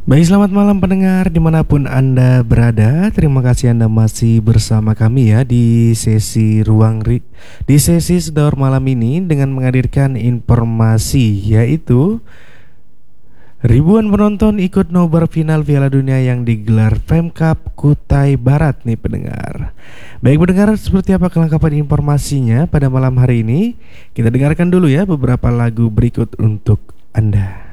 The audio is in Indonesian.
Baik, selamat malam pendengar dimanapun Anda berada. Terima kasih Anda masih bersama kami ya di sesi di sesi Sedor malam ini dengan menghadirkan informasi yaitu ribuan penonton ikut nobar final Piala Dunia yang digelar Pemkab Kutai Barat nih pendengar. Baik pendengar, seperti apa kelengkapan informasinya pada malam hari ini? Kita dengarkan dulu ya beberapa lagu berikut untuk Anda.